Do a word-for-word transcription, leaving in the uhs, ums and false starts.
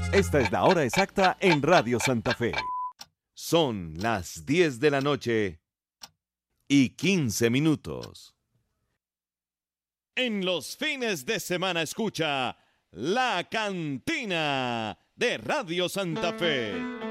Esta es la hora exacta en Radio Santa Fe. Son las diez de la noche y quince minutos. En los fines de semana escucha La Cantina de Radio Santa Fe.